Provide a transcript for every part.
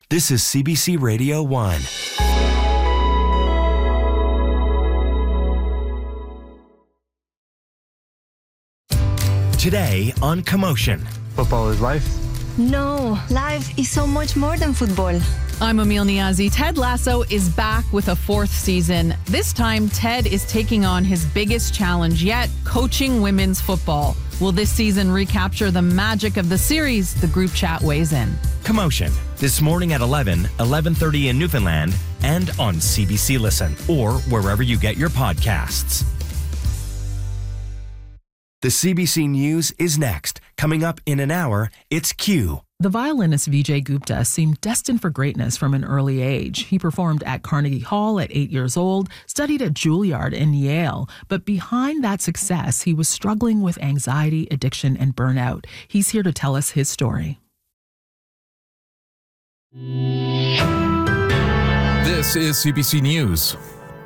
This is CBC Radio 1. Today on Commotion. Football is life. No, life is so much more than football. I'm Emil Niazi. Ted Lasso is back with a fourth season. This time, Ted is taking on his biggest challenge yet, coaching women's football. Will this season recapture the magic of the series? The group chat weighs in. Commotion, this morning at 11:30 in Newfoundland, and on CBC Listen, or wherever you get your podcasts. The CBC News is next. Coming up in an hour, it's Q. The violinist Vijay Gupta seemed destined for greatness from an early age. He performed at Carnegie Hall at 8 years old, studied at Juilliard and Yale. But behind that success, he was struggling with anxiety, addiction, and burnout. He's here to tell us his story. This is CBC News.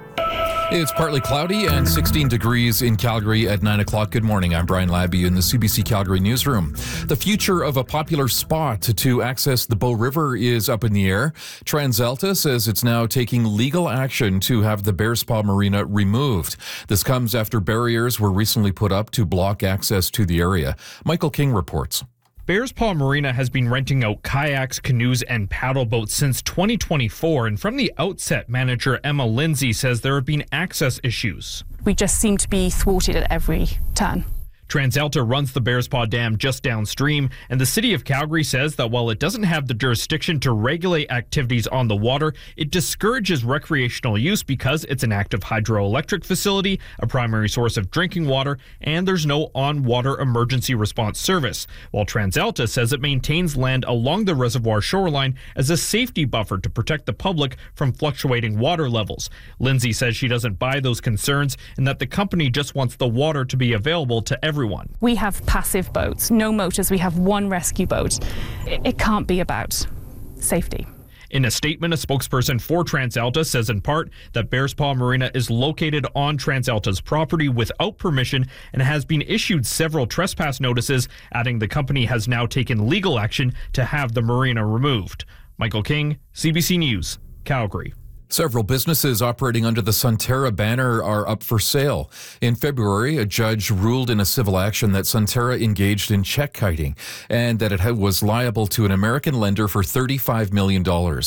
It's partly cloudy and 16 degrees in Calgary at 9 o'clock. Good morning. I'm Brian Labby in the CBC Calgary newsroom. The future of a popular spot to access the Bow River is up in the air. TransAlta says it's now taking legal action to have the Bearspaw Marina removed. This comes after barriers were recently put up to block access to the area. Michael King reports. Bearspaw Marina has been renting out kayaks, canoes, and paddle boats since 2024, and from the outset, manager Emma Lindsay says there have been access issues. We just seem to be thwarted at every turn. TransAlta runs the Bearspaw Dam just downstream, and the City of Calgary says that while it doesn't have the jurisdiction to regulate activities on the water, it discourages recreational use because it's an active hydroelectric facility, a primary source of drinking water, and there's no on-water emergency response service, while TransAlta says it maintains land along the reservoir shoreline as a safety buffer to protect the public from fluctuating water levels. Lindsay says she doesn't buy those concerns and that the company just wants the water to be available to everyone. We have passive boats, no motors. We have one rescue boat. It can't be about safety. In a statement, a spokesperson for TransAlta says in part that Bearspaw Marina is located on TransAlta's property without permission and has been issued several trespass notices, adding the company has now taken legal action to have the marina removed. Michael King, CBC News, Calgary. Several businesses operating under the Sunterra banner are up for sale. In February, a judge ruled in a civil action that Sunterra engaged in check kiting and that it was liable to an American lender for $35 million.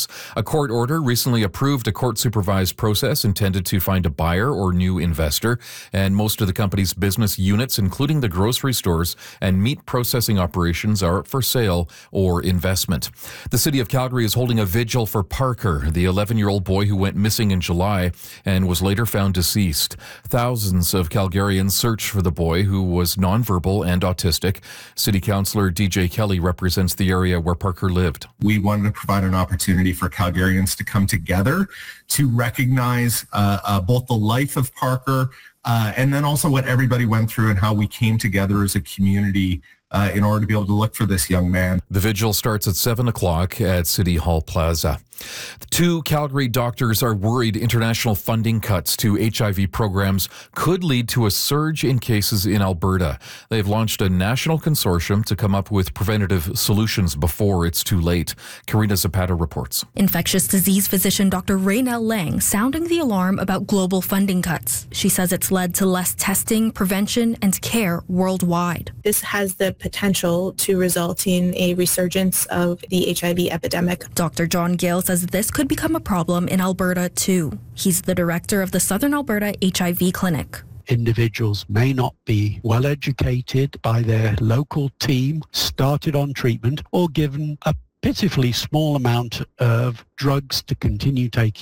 A court order recently approved a court-supervised process intended to find a buyer or new investor, and most of the company's business units, including the grocery stores and meat processing operations, are up for sale or investment. The City of Calgary is holding a vigil for Parker, the 11-year-old boy who went missing in July and was later found deceased. Thousands of Calgarians search for the boy, who was nonverbal and autistic. City Councillor DJ Kelly represents the area where Parker lived. We wanted to provide an opportunity for Calgarians to come together to recognize both the life of Parker and then also what everybody went through and how we came together as a community in order to be able to look for this young man. The vigil starts at 7 o'clock at City Hall Plaza. Two Calgary doctors are worried international funding cuts to HIV programs could lead to a surge in cases in Alberta. They've launched a national consortium to come up with preventative solutions before it's too late. Karina Zapata reports. Infectious disease physician Dr. Raynell Lang sounding the alarm about global funding cuts. She says it's led to less testing, prevention, and care worldwide. This has the potential to result in a resurgence of the HIV epidemic. Dr. John Gale says this could become a problem in Alberta too. He's the director of the Southern Alberta HIV Clinic. Individuals may not be well educated by their local team, started on treatment, or given a pitifully small amount of drugs to continue taking.